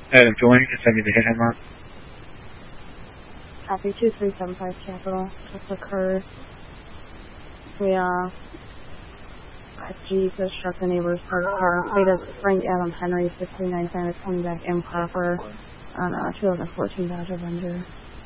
Adam, do you want to send me the hit headmark? Copy 2375 Capital. Just occurred. We, Jesus struck the neighbor's parked car. Plate of Frank Adam Henry, 69 cents, coming back improper on 2014 Dodge Avenger.